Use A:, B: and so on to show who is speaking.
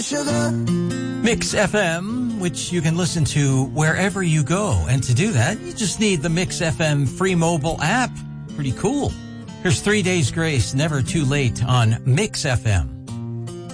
A: Mix FM, which you can listen to wherever you go. And to do that, you just need the Mix FM free mobile app. Pretty cool. Here's 3 Days Grace, Never Too Late on Mix FM.